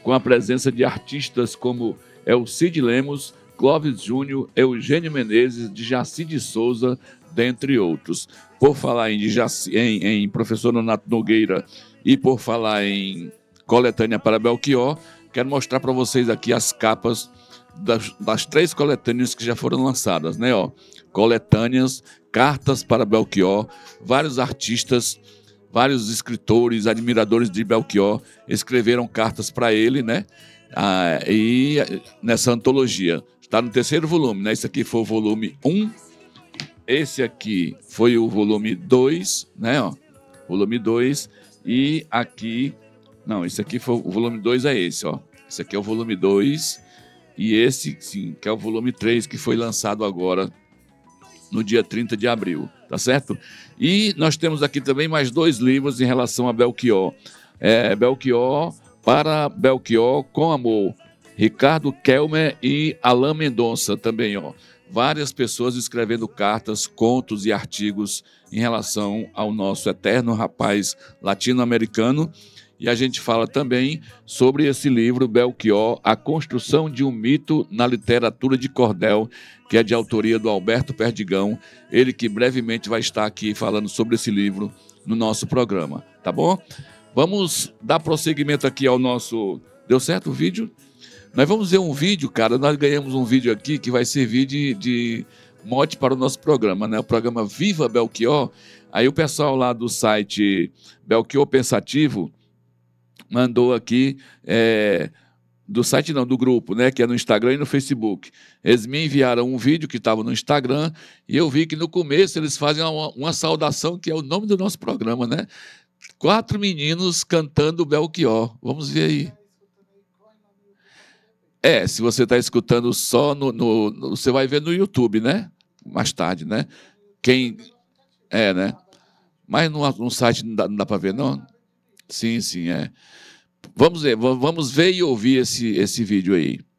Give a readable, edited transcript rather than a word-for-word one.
com a presença de artistas como Elcide Lemos, Clóvis Júnior, Eugênio Menezes, Jaci de Souza, dentre outros. Por falar em professor Nonato Nogueira e por falar em coletânea para Belchior, quero mostrar para vocês aqui as capas das 3 coletâneas que já foram lançadas, né? Coletâneas, cartas para Belchior, vários artistas, vários escritores, admiradores de Belchior escreveram cartas para ele, né? E nessa antologia. Está no 3º volume, né? Esse aqui foi o volume 1. Esse aqui foi o volume 2, né? Volume 2. E aqui... Não, esse aqui foi o volume 2, é esse, ó. Esse aqui é o volume 2. E esse, sim, que é o volume 3, que foi lançado agora no dia 30 de abril, tá certo? E nós temos aqui também mais 2 livros em relação a Belchior. Belchior para Belchior com Amor. Ricardo Kelmer e Alain Mendonça também, ó. Várias pessoas escrevendo cartas, contos e artigos em relação ao nosso eterno rapaz latino-americano. E a gente fala também sobre esse livro, Belchior, A Construção de um Mito na Literatura de Cordel, que é de autoria do Alberto Perdigão, ele que brevemente vai estar aqui falando sobre esse livro no nosso programa, tá bom? Vamos dar prosseguimento aqui ao nosso... Deu certo o vídeo? Nós vamos ver um vídeo, cara, nós ganhamos um vídeo aqui que vai servir de mote para o nosso programa, né? O programa Viva Belchior. Aí o pessoal lá do site Belchior Pensativo mandou aqui, do site não, do grupo, né, que é no Instagram e no Facebook. Eles me enviaram um vídeo que estava no Instagram e eu vi que no começo eles fazem uma saudação que é o nome do nosso programa, né? 4 meninos cantando Belchior. Vamos ver aí. Se você está escutando só você vai ver no YouTube, né? Mais tarde, né? Né? Mas no site não dá para ver, não? Sim, é. Vamos ver e ouvir esse vídeo aí.